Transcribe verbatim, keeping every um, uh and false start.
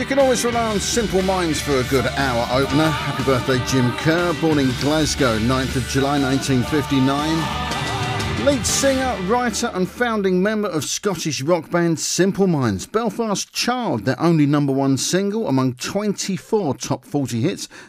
can always rely on Simple Minds for a good hour opener. Happy birthday, Jim Kerr, born in Glasgow, ninth of July nineteen fifty-nine. Lead singer, writer and founding member of Scottish rock band Simple Minds. Belfast Child, their only number one single among twenty-four top forty hits